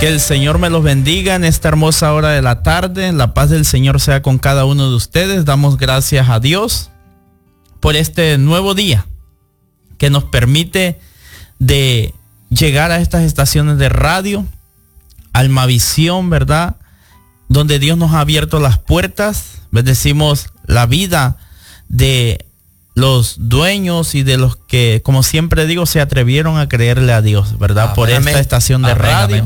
Que el Señor me los bendiga en esta hermosa hora de la tarde. La paz del Señor sea con cada uno de ustedes. Damos gracias a Dios por este nuevo día que nos permite de llegar a estas estaciones de radio, Almavisión, ¿verdad? Donde Dios nos ha abierto las puertas. Bendecimos la vida de los dueños y de los que, como siempre digo, se atrevieron a creerle a Dios, ¿verdad? Amén, por esta amén. Estación de amén, radio.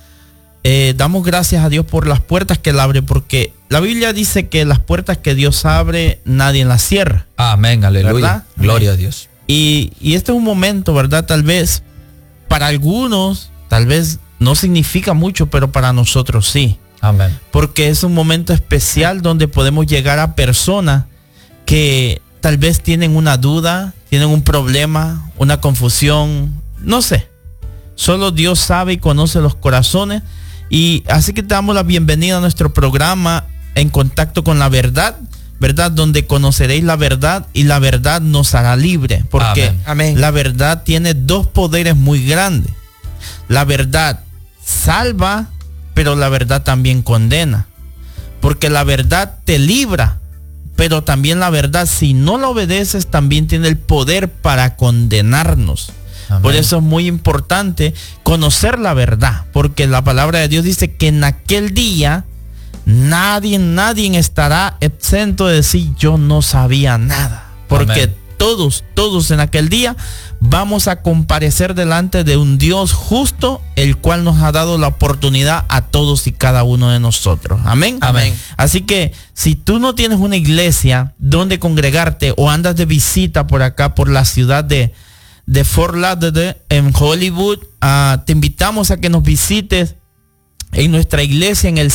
Damos gracias a Dios por las puertas que Él abre, porque la Biblia dice que las puertas que Dios abre, nadie las cierra. Amén, aleluya. ¿Verdad? Gloria a Dios. Y este es un momento, ¿verdad? Tal vez para algunos, tal vez no significa mucho, pero para nosotros sí. Amén. Porque es un momento especial donde podemos llegar a personas que tal vez tienen una duda, tienen un problema, una confusión, no sé. Solo Dios sabe y conoce los corazones. Y así que te damos la bienvenida a nuestro programa En Contacto con la Verdad, ¿verdad? Donde conoceréis la verdad y la verdad nos hará libre. Porque amén. La verdad tiene dos poderes muy grandes. La verdad salva, pero la verdad también condena. Porque la verdad te libra, pero también la verdad, si no la obedeces, también tiene el poder para condenarnos. Amén. Por eso es muy importante conocer la verdad, porque la palabra de Dios dice que en aquel día nadie estará exento de decir yo no sabía nada. Porque amén. Todos en aquel día vamos a comparecer delante de un Dios justo, el cual nos ha dado la oportunidad a todos y cada uno de nosotros. Amén. Amén. Así que si tú no tienes una iglesia donde congregarte o andas de visita por acá, por la ciudad de Fort Lauderdale en Hollywood, te invitamos a que nos visites en nuestra iglesia en el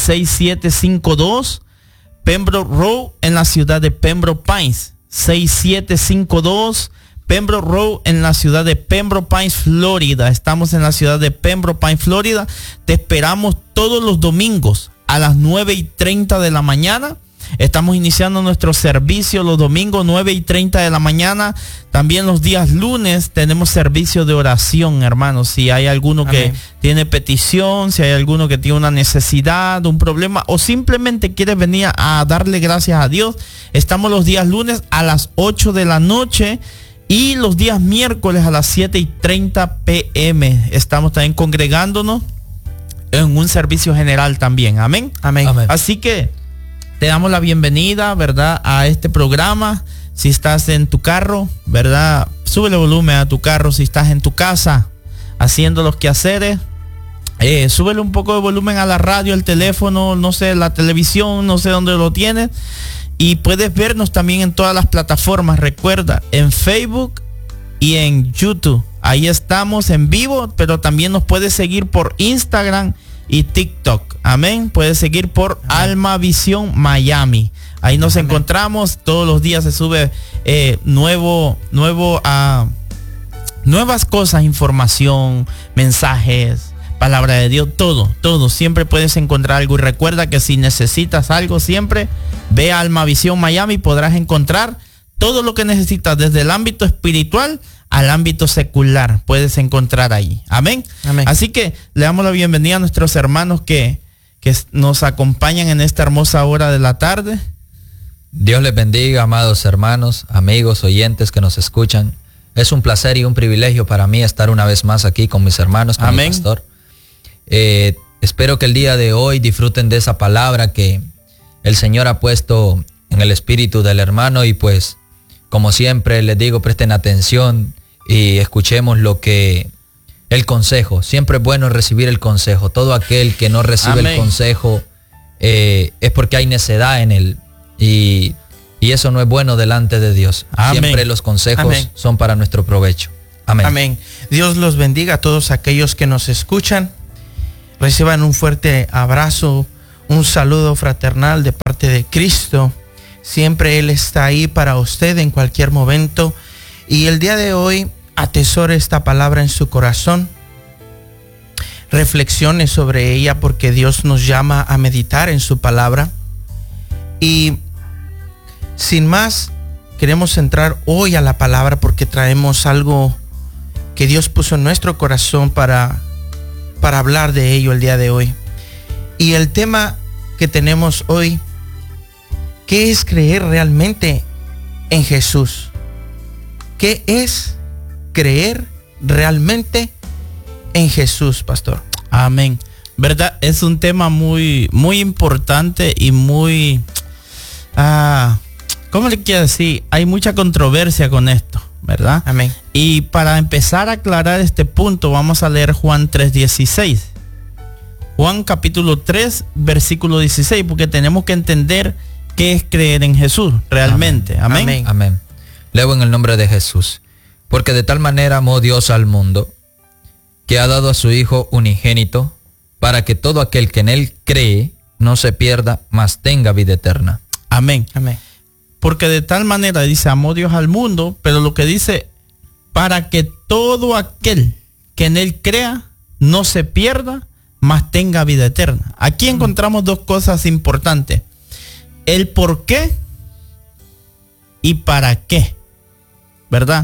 6752 Pembroke Road en la ciudad de Pembroke Pines. 6752 Pembroke Road en la ciudad de Pembroke Pines, Florida. Estamos en la ciudad de Pembroke Pines, Florida. Te esperamos todos los domingos a las 9:30 de la mañana. Estamos iniciando nuestro servicio los domingos 9:30 de la mañana. También los días lunes tenemos servicio de oración, hermanos. Si hay alguno amén. Que tiene petición, si hay alguno que tiene una necesidad, un problema, o simplemente quiere venir a darle gracias a Dios, estamos los días lunes a las 8 de la noche y los días miércoles a las 7:30 p.m. Estamos también congregándonos en un servicio general también. Amén. Amén. Amén. Así que te damos la bienvenida, ¿verdad?, a este programa. Si estás en tu carro, ¿verdad?, súbele volumen a tu carro. Si estás en tu casa haciendo los quehaceres, súbele un poco de volumen a la radio, al teléfono, no sé, la televisión, no sé dónde lo tienes. Y puedes vernos también en todas las plataformas. Recuerda, en Facebook y en YouTube. Ahí estamos en vivo, pero también nos puedes seguir por Instagram y TikTok. Amén. Puedes seguir por Almavisión Miami. Ahí nos amén. Encontramos. Todos los días se sube nuevas cosas, información, mensajes, palabra de Dios, todo. Siempre puedes encontrar algo. Y recuerda que si necesitas algo, siempre ve a Almavisión Miami. Podrás encontrar todo lo que necesitas, desde el ámbito espiritual al ámbito secular, puedes encontrar ahí. Amén. Amén. Así que le damos la bienvenida a nuestros hermanos que nos acompañan en esta hermosa hora de la tarde. Dios les bendiga, amados hermanos, amigos, oyentes que nos escuchan. Es un placer y un privilegio para mí estar una vez más aquí con mis hermanos, con amén. Mi pastor. Espero que el día de hoy disfruten de esa palabra que el Señor ha puesto en el espíritu del hermano, y pues, como siempre les digo, presten atención y escuchemos el consejo. Siempre es bueno recibir el consejo. Todo aquel que no recibe amén. El consejo es porque hay necedad en él, y eso no es bueno delante de Dios. Amén. Siempre los consejos amén. Son para nuestro provecho. Amén. Amén. Dios los bendiga a todos aquellos que nos escuchan. Reciban un fuerte abrazo, un saludo fraternal de parte de Cristo. Siempre Él está ahí para usted en cualquier momento. Y el día de hoy atesore esta palabra en su corazón. Reflexione sobre ella, porque Dios nos llama a meditar en su palabra. Y sin más, queremos entrar hoy a la palabra porque traemos algo que Dios puso en nuestro corazón para para hablar de ello el día de hoy. Y el tema que tenemos hoy, ¿qué es creer realmente en Jesús? ¿Qué es creer realmente en Jesús, pastor? Amén. ¿Verdad? Es un tema muy, muy importante y muy... ¿cómo le quiero decir? Hay mucha controversia con esto, ¿verdad? Amén. Y para empezar a aclarar este punto, vamos a leer Juan 3:16. Juan capítulo 3, versículo 16, porque tenemos que entender qué es creer en Jesús realmente. Amén. Amén. Amén. Leo en el nombre de Jesús. Porque de tal manera amó Dios al mundo, que ha dado a su Hijo unigénito, para que todo aquel que en él cree no se pierda, mas tenga vida eterna. Amén. Amén. Porque de tal manera, dice, amó Dios al mundo, pero lo que dice, para que todo aquel que en él crea no se pierda, mas tenga vida eterna. Aquí encontramos dos cosas importantes: el por qué y para qué, ¿verdad?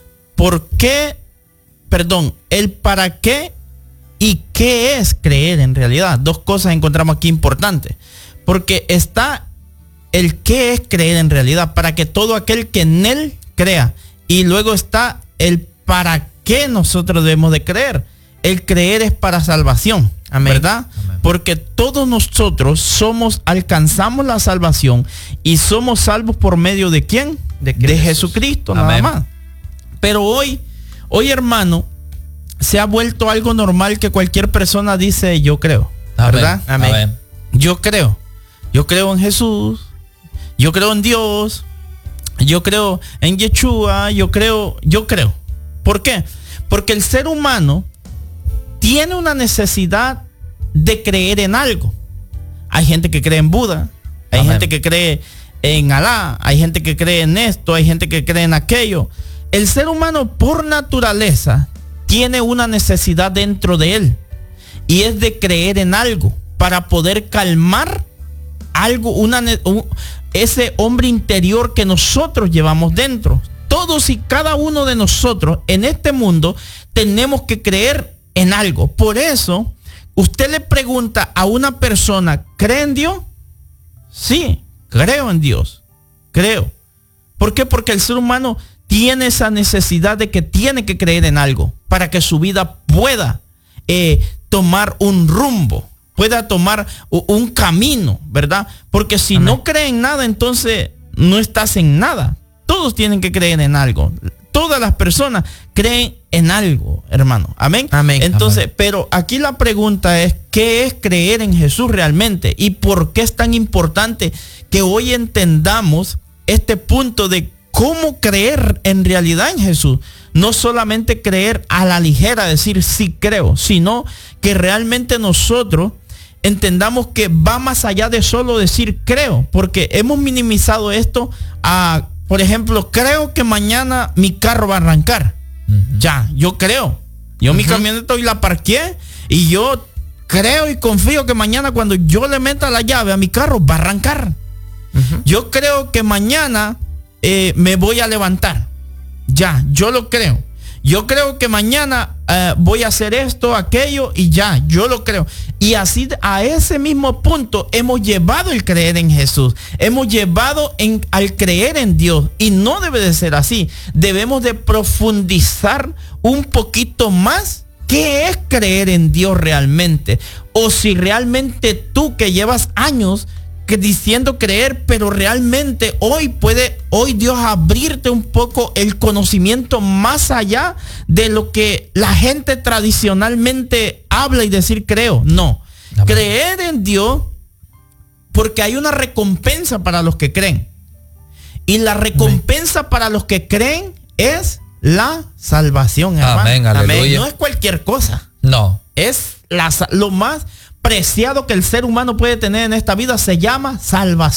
El para qué y qué es creer en realidad. Dos cosas encontramos aquí importantes, porque está el qué es creer en realidad, para que todo aquel que en él crea, y luego está el para qué nosotros debemos de creer. El creer es para salvación. Amén. ¿Verdad? Amén. Porque todos nosotros alcanzamos la salvación y somos salvos por medio de ¿quién? De Jesucristo, nada más. Pero hoy, hermano, se ha vuelto algo normal que cualquier persona dice, yo creo. ¿Verdad? Amén. Amén. Yo creo en Jesús, yo creo en Dios, yo creo en Yeshua, yo creo. ¿Por qué? Porque el ser humano tiene una necesidad de creer en algo. Hay gente que cree en Buda, hay Amén. gente que cree en Alá, hay gente que cree en esto, hay gente que cree en aquello. El ser humano por naturaleza tiene una necesidad dentro de él, y es de creer en algo para poder calmar algo, ese hombre interior que nosotros llevamos dentro. Todos y cada uno de nosotros en este mundo tenemos que creer en algo. Por eso, usted le pregunta a una persona, ¿cree en Dios? Sí, creo en Dios. Creo. ¿Por qué? Porque el ser humano tiene esa necesidad de que tiene que creer en algo para que su vida pueda tomar un rumbo, pueda tomar un camino, ¿verdad? Porque si no cree en nada, entonces no estás en nada. Todos tienen que creer en algo. Todas las personas creen en algo, hermano. Amén. Amén. Entonces, Amén. pero aquí la pregunta es, ¿qué es creer en Jesús realmente? ¿Y por qué es tan importante que hoy entendamos este punto de cómo creer en realidad en Jesús? No solamente creer a la ligera, decir sí creo, sino que realmente nosotros entendamos que va más allá de solo decir creo, porque hemos minimizado esto a, por ejemplo, creo que mañana mi carro va a arrancar. Ya, yo creo. Yo mi camioneta hoy la parqué y yo creo y confío que mañana cuando yo le meta la llave a mi carro va a arrancar. Yo creo que mañana me voy a levantar. Ya, yo lo creo. Yo creo que mañana voy a hacer esto, aquello, y ya, yo lo creo. Y así a ese mismo punto hemos llevado el creer en Jesús. Hemos llevado al creer en Dios. Y no debe de ser así. Debemos de profundizar un poquito más. ¿Qué es creer en Dios realmente? O si realmente tú que llevas años diciendo creer, pero realmente hoy Dios abrirte un poco el conocimiento más allá de lo que la gente tradicionalmente habla y decir creo. No. Amén. Creer en Dios, porque hay una recompensa para los que creen. Y la recompensa para los que creen es la salvación, hermano. Amén, aleluya. Amén. No es cualquier cosa. No. Es lo más preciado que el ser humano puede tener en esta vida, se llama salvación.